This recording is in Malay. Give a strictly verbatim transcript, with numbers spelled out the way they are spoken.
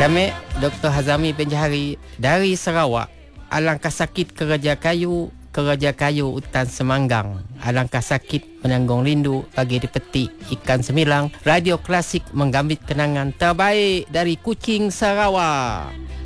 Kami Doktor Hazami Penjahari dari Sarawak. Alangkah sakit kerja kayu, kerja kayu hutan semanggang. Alangkah sakit menanggung rindu bagi dipetik ikan semilang. Radio Klasik menggambit kenangan terbaik dari Kuching, Sarawak.